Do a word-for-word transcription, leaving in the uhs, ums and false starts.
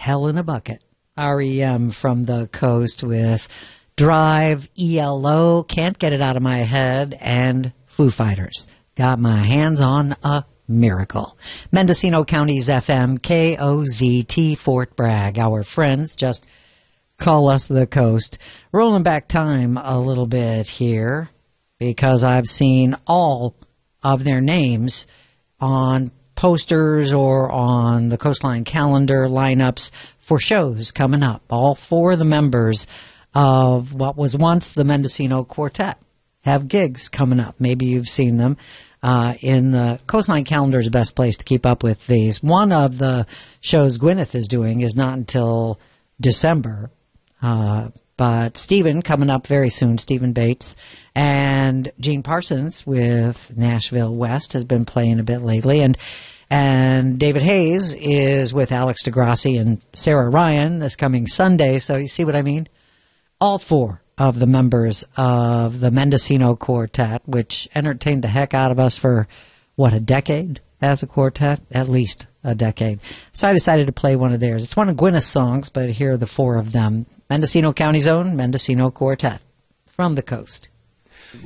Hell in a Bucket. R E M from the coast with Drive, E L O, Can't Get It Out of My Head, and Foo Fighters. Got My Hands on a Miracle. Mendocino County's F M, K O Z T, Fort Bragg. Our friends just call us the coast. Rolling back time a little bit here because I've seen all of their names on posters or on the Coastline calendar lineups for shows coming up. All four of the members of what was once the Mendocino Quartet have gigs coming up. Maybe you've seen them. Uh, in the Coastline calendar is the best place to keep up with these. One of the shows Gwyneth is doing is not until December. Uh, but Stephen coming up very soon, Stephen Bates, and Gene Parsons with Nashville West has been playing a bit lately. And and David Hayes is with Alex DeGrassi and Sarah Ryan this coming Sunday. So you see what I mean? All four of the members of the Mendocino Quartet, which entertained the heck out of us for, what, a decade as a quartet? At least a decade. So I decided to play one of theirs. It's one of Gwyneth's songs, but here are the four of them. Mendocino County's own Mendocino Quartet from the coast.